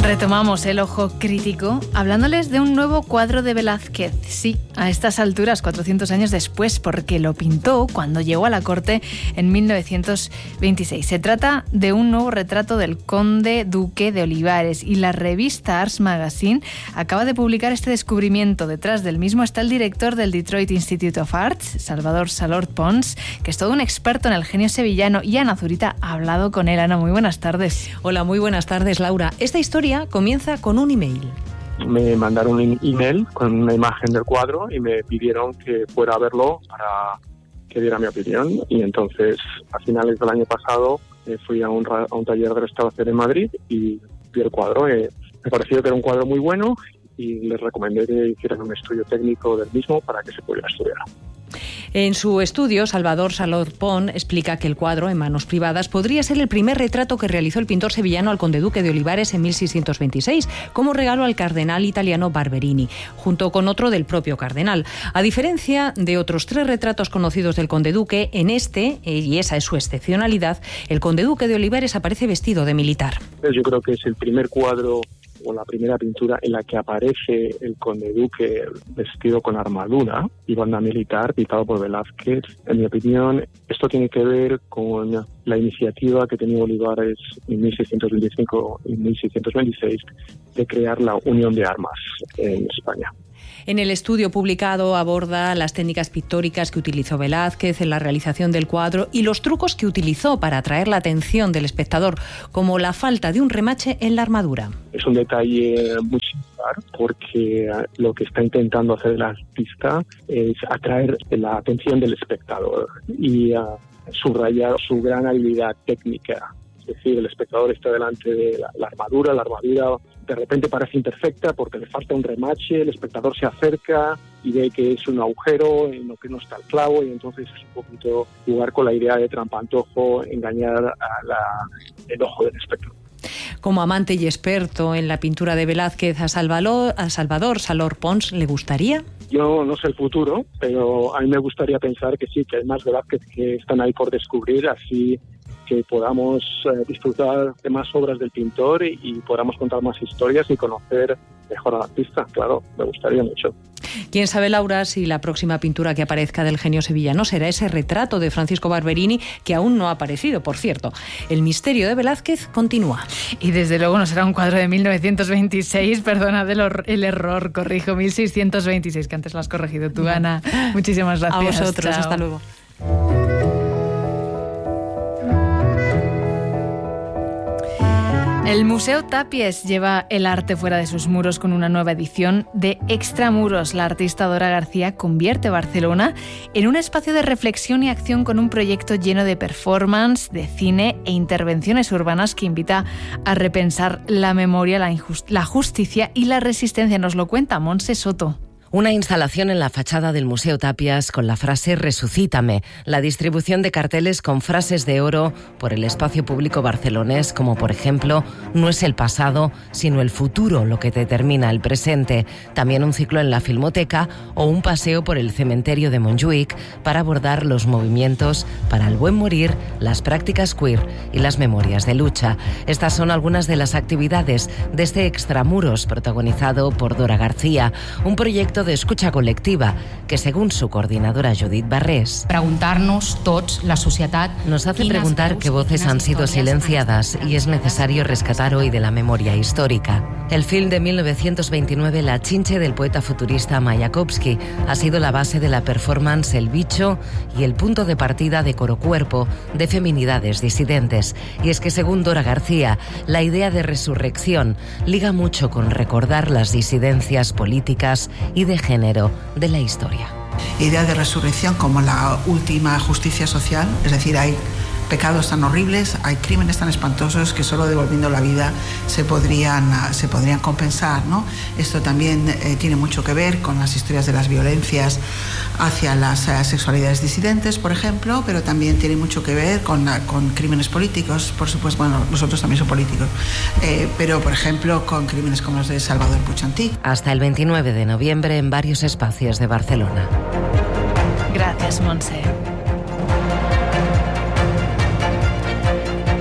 Retomamos el ojo crítico hablándoles de un nuevo cuadro de Velázquez. Sí, a estas alturas, 400 años después, porque lo pintó cuando llegó a la corte en 1926. Se trata de un nuevo retrato del conde duque de Olivares y la revista Ars Magazine acaba de publicar este descubrimiento. Detrás del mismo está el director del Detroit Institute of Arts, Salvador Salor Pons, que es todo un experto en el genio sevillano, y Ana Zurita ha hablado con él. Ana, muy buenas tardes. Hola, muy buenas tardes, Laura. Esta historia comienza con un email. Me mandaron un email con una imagen del cuadro y me pidieron que fuera a verlo para que diera mi opinión. Y entonces, a finales del año pasado, fui a un taller de restauración en Madrid y vi el cuadro. Me pareció que era un cuadro muy bueno y les recomendé que hicieran un estudio técnico del mismo para que se pudiera estudiar. En su estudio, Salvador Salor Pons explica que el cuadro, en manos privadas, podría ser el primer retrato que realizó el pintor sevillano al conde duque de Olivares en 1626, como regalo al cardenal italiano Barberini, junto con otro del propio cardenal. A diferencia de otros 3 retratos conocidos del conde duque, en este, y esa es su excepcionalidad, el conde duque de Olivares aparece vestido de militar. Yo creo que es el primer cuadro o la primera pintura en la que aparece el conde duque vestido con armadura y banda militar, pintado por Velázquez. En mi opinión, esto tiene que ver con la iniciativa que tenía Olivares en 1625 y 1626 de crear la Unión de Armas en España. En el estudio publicado aborda las técnicas pictóricas que utilizó Velázquez en la realización del cuadro y los trucos que utilizó para atraer la atención del espectador, como la falta de un remache en la armadura. Es un detalle muy singular porque lo que está intentando hacer el artista es atraer la atención del espectador y subrayar su gran habilidad técnica. Es decir, el espectador está delante de la armadura de repente parece imperfecta porque le falta un remache, el espectador se acerca y ve que es un agujero en lo que no está el clavo, y entonces es un poquito jugar con la idea de trampantojo, engañar el ojo del espectador. Como amante y experto en la pintura de Velázquez, a Salvador Salor Pons, ¿le gustaría? Yo no sé el futuro, pero a mí me gustaría pensar que sí, que hay más Velázquez que están ahí por descubrir, así que podamos disfrutar de más obras del pintor y podamos contar más historias y conocer mejor al artista. Claro, me gustaría mucho. Quién sabe, Laura, si la próxima pintura que aparezca del genio sevillano será ese retrato de Francisco Barberini, que aún no ha aparecido, por cierto. El misterio de Velázquez continúa. Y desde luego no será un cuadro de 1926, perdona el error, corrijo, 1626, que antes lo has corregido tú, Ana. Muchísimas gracias. A vosotros, chao. Hasta luego. El Museo Tapies lleva el arte fuera de sus muros con una nueva edición de Extramuros. La artista Dora García convierte Barcelona en un espacio de reflexión y acción con un proyecto lleno de performance, de cine e intervenciones urbanas que invita a repensar la memoria, la justicia y la resistencia. Nos lo cuenta Montse Soto. Una instalación en la fachada del Museo Tapias con la frase «Resucítame», la distribución de carteles con frases de oro por el espacio público barcelonés, como por ejemplo «No es el pasado, sino el futuro lo que determina el presente», también un ciclo en la Filmoteca o un paseo por el cementerio de Montjuïc para abordar los movimientos para el buen morir, las prácticas queer y las memorias de lucha. Estas son algunas de las actividades de este Extramuros protagonizado por Dora García, un proyecto de escucha colectiva que, según su coordinadora Judit Barrés, preguntarnos tots, la societat, nos hace preguntar qué voces han sido silenciadas y es necesario rescatar hoy de la memoria histórica. El film de 1929 La Chinche del poeta futurista Mayakovsky ha sido la base de la performance El Bicho y el punto de partida de Coro Cuerpo, de feminidades disidentes. Y es que, según Dora García, la idea de resurrección liga mucho con recordar las disidencias políticas y de género de la historia. Idea de resurrección como la última justicia social, es decir, hay pecados tan horribles, hay crímenes tan espantosos que solo devolviendo la vida se podrían compensar, ¿no? Esto también tiene mucho que ver con las historias de las violencias hacia las sexualidades disidentes, por ejemplo, pero también tiene mucho que ver con crímenes políticos, por supuesto, bueno, nosotros también somos políticos, pero por ejemplo con crímenes como los de Salvador Puig Antich. Hasta el 29 de noviembre en varios espacios de Barcelona. Gracias, Montse. Y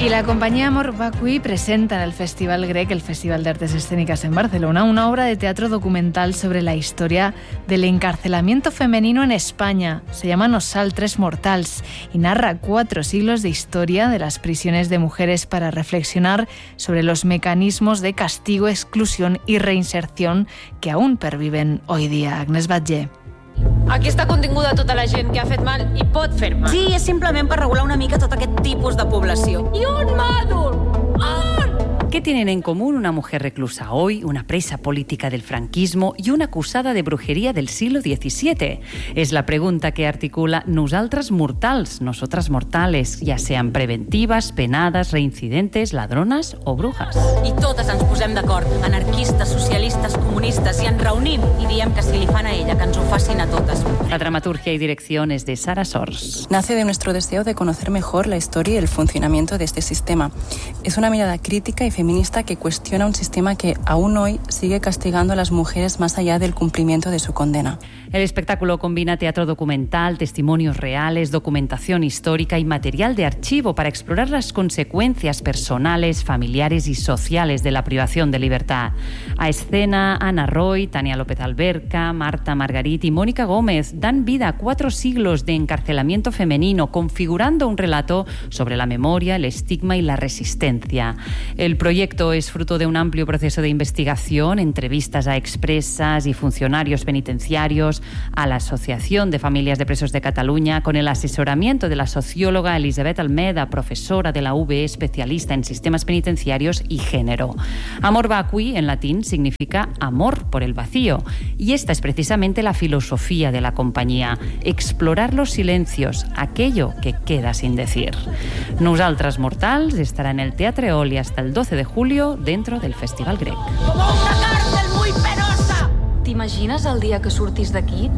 Y la compañía Amor Vacui presenta en el Festival Grec, el Festival de Artes Escénicas en Barcelona, una obra de teatro documental sobre la historia del encarcelamiento femenino en España. Se llama Nosaltres Mortals y narra 4 siglos de historia de las prisiones de mujeres para reflexionar sobre los mecanismos de castigo, exclusión y reinserción que aún perviven hoy día. Agnès Batlle. Aquí està continguda tota la gent que ha fet mal i pot fer mal. Sí, és simplement per regular una mica tot aquest tipus de població. I un mòdul! On? ¿Qué tienen en común una mujer reclusa hoy, una presa política del franquismo y una acusada de brujería del siglo XVII? Es la pregunta que articula Nosaltres Mortals, nosotras mortales, ya sean preventivas, penadas, reincidentes, ladronas o brujas. I totes ens posem d'acord, anarquistes, socialistes, comunistes, i ens reunim i diem que si li fan a ella, que ens ho facin a totes. La dramaturgia y dirección es de Sara Sors. Nace de nuestro deseo de conocer mejor la historia y el funcionamiento de este sistema. Es una mirada crítica y feminista que cuestiona un sistema que aún hoy sigue castigando a las mujeres más allá del cumplimiento de su condena. El espectáculo combina teatro documental, testimonios reales, documentación histórica y material de archivo para explorar las consecuencias personales, familiares y sociales de la privación de libertad. A escena, Ana Roy, Tania López Alberca, Marta Margarit y Mónica Gómez dan vida a 4 siglos de encarcelamiento femenino, configurando un relato sobre la memoria, el estigma y la resistencia. El proyecto es fruto de un amplio proceso de investigación, entrevistas a expresas y funcionarios penitenciarios, a la Asociación de Familias de Presos de Cataluña, con el asesoramiento de la socióloga Elisabet Almeda, profesora de la UB, especialista en sistemas penitenciarios y género. Amor Vacui, en latín, significa amor por el vacío, y esta es precisamente la filosofía de la compañía, explorar los silencios, aquello que queda sin decir. Nosaltres Mortals estará en el Teatre Eoli hasta el 12 de julio dentro del Festival Grec. Com una càrcel muy penosa! T'imagines el dia que surtis d'aquí?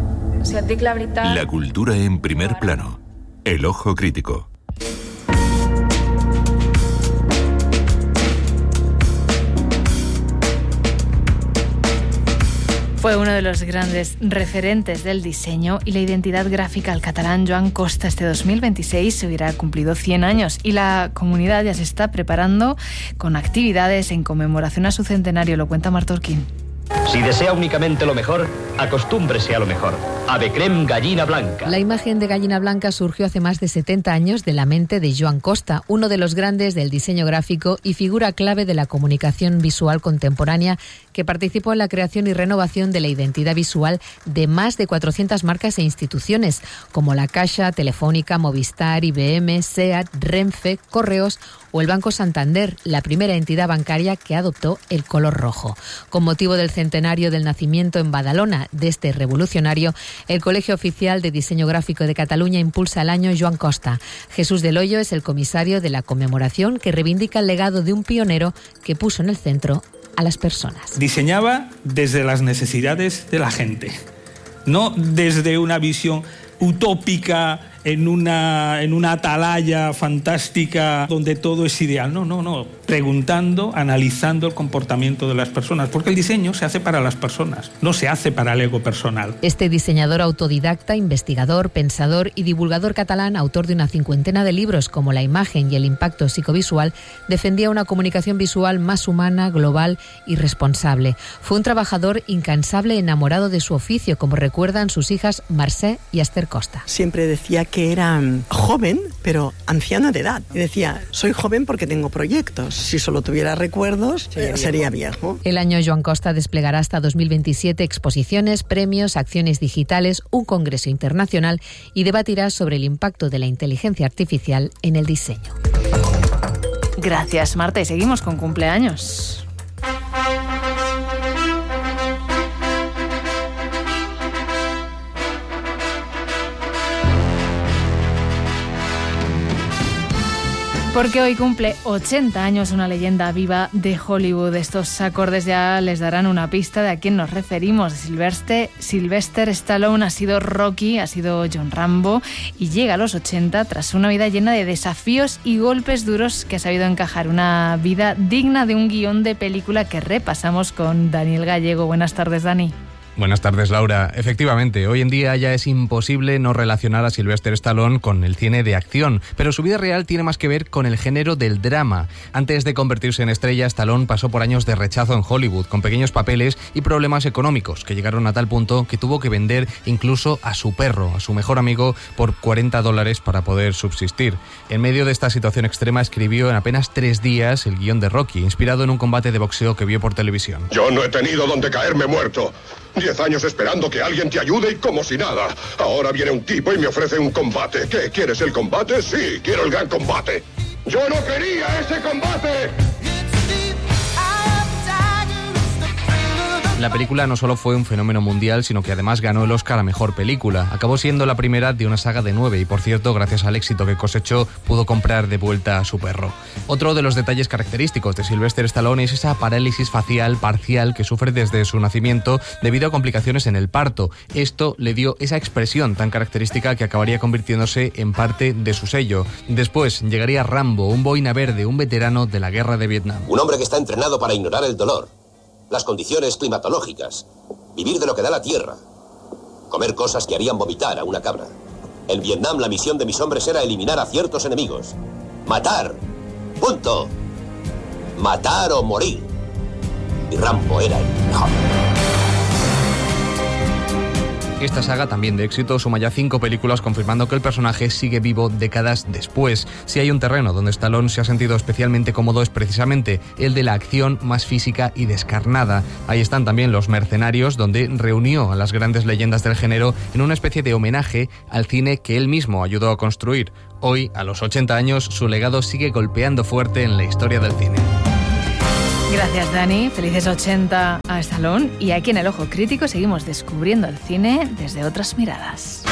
Si et dic la veritat... La cultura en primer plano. El ojo crítico. Fue uno de los grandes referentes del diseño y la identidad gráfica al catalán Joan Costa. Este 2026 se hubiera cumplido 100 años y la comunidad ya se está preparando con actividades en conmemoración a su centenario. Lo cuenta Martorquín. Si desea únicamente lo mejor, acostúmbrese a lo mejor. Ave creme gallina blanca. La imagen de gallina blanca surgió hace más de 70 años de la mente de Joan Costa, uno de los grandes del diseño gráfico y figura clave de la comunicación visual contemporánea, que participó en la creación y renovación de la identidad visual de más de 400 marcas e instituciones, como la Caixa, Telefónica, Movistar, IBM, SEAT, Renfe, Correos o el Banco Santander, la primera entidad bancaria que adoptó el color rojo. Con motivo del centenario del nacimiento en Badalona de este revolucionario, el Colegio Oficial de Diseño Gráfico de Cataluña impulsa el año Joan Costa. Jesús del Hoyo es el comisario de la conmemoración, que reivindica el legado de un pionero que puso en el centro a las personas. Diseñaba desde las necesidades de la gente, no desde una visión utópica en una atalaya fantástica donde todo es ideal. No. Preguntando, analizando el comportamiento de las personas, porque el diseño se hace para las personas, no se hace para el ego personal. Este diseñador autodidacta, investigador, pensador y divulgador catalán, autor de una 50 de libros como La imagen y el impacto psicovisual, defendía una comunicación visual más humana, global y responsable. Fue un trabajador incansable, enamorado de su oficio, como recuerdan sus hijas Mercè y Esther Costa. Siempre decía que era joven, pero anciana de edad. Y decía, soy joven porque tengo proyectos. Si solo tuviera recuerdos, sería viejo. El año Joan Costa desplegará hasta 2027 exposiciones, premios, acciones digitales, un congreso internacional y debatirá sobre el impacto de la inteligencia artificial en el diseño. Gracias, Marta. Y seguimos con cumpleaños. Porque hoy cumple 80 años una leyenda viva de Hollywood. Estos acordes ya les darán una pista de a quién nos referimos. Sylvester Stallone ha sido Rocky, ha sido John Rambo y llega a los 80 tras una vida llena de desafíos y golpes duros que ha sabido encajar. Una vida digna de un guión de película que repasamos con Daniel Gallego. Buenas tardes, Dani. Buenas tardes, Laura. Efectivamente, hoy en día ya es imposible no relacionar a Sylvester Stallone con el cine de acción, pero su vida real tiene más que ver con el género del drama. Antes de convertirse en estrella, Stallone pasó por años de rechazo en Hollywood, con pequeños papeles y problemas económicos, que llegaron a tal punto que tuvo que vender incluso a su perro, a su mejor amigo, por $40 para poder subsistir. En medio de esta situación extrema, escribió en apenas 3 días el guión de Rocky, inspirado en un combate de boxeo que vio por televisión. Yo no he tenido donde caerme muerto. 10 años esperando que alguien te ayude y como si nada. Ahora viene un tipo y me ofrece un combate. ¿Qué? ¿Quieres el combate? Sí, quiero el gran combate. ¡Yo no quería ese combate! La película no solo fue un fenómeno mundial, sino que además ganó el Oscar a Mejor Película. Acabó siendo la primera de una saga de 9 y, por cierto, gracias al éxito que cosechó, pudo comprar de vuelta a su perro. Otro de los detalles característicos de Sylvester Stallone es esa parálisis facial parcial que sufre desde su nacimiento debido a complicaciones en el parto. Esto le dio esa expresión tan característica que acabaría convirtiéndose en parte de su sello. Después llegaría Rambo, un boina verde, un veterano de la guerra de Vietnam. Un hombre que está entrenado para ignorar el dolor, las condiciones climatológicas, vivir de lo que da la tierra, comer cosas que harían vomitar a una cabra. En Vietnam la misión de mis hombres era eliminar a ciertos enemigos. Matar. Punto. Matar o morir. Y Rambo era el mejor. Esta saga, también de éxito, suma ya 5 películas confirmando que el personaje sigue vivo décadas después. Si hay un terreno donde Stallone se ha sentido especialmente cómodo es precisamente el de la acción más física y descarnada. Ahí están también Los Mercenarios, donde reunió a las grandes leyendas del género en una especie de homenaje al cine que él mismo ayudó a construir. Hoy, a los 80 años, su legado sigue golpeando fuerte en la historia del cine. Gracias, Dani. Felices 80 a Stallone. Y aquí en El Ojo Crítico seguimos descubriendo el cine desde otras miradas.